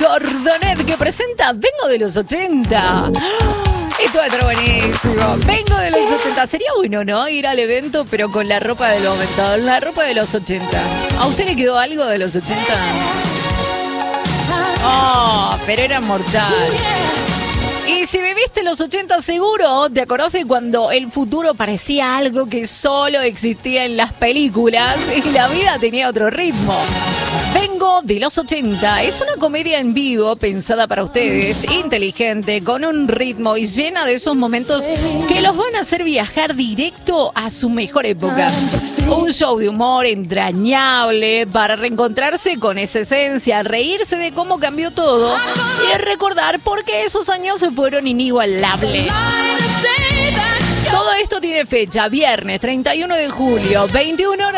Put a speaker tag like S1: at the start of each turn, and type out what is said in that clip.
S1: Cordonet, que presenta Vengo de los 80. Esto va a estar buenísimo. Vengo de los 80. Sería bueno, ¿no? Ir al evento, pero con la ropa del momento, la ropa de los 80. ¿A usted le quedó algo de los 80? Oh, pero era mortal. Y si viviste los 80 seguro, ¿te acordás de cuando el futuro parecía algo que solo existía en las películas y la vida tenía otro ritmo? Vengo de los 80 es una comedia en vivo pensada para ustedes, inteligente, con un ritmo y llena de esos momentos que los van a hacer viajar directo a su mejor época. Un show de humor entrañable para reencontrarse con esa esencia, reírse de cómo cambió todo y recordar por qué esos años se fueron inigualables. Todo esto tiene fecha, viernes 31 de julio, 21 horas.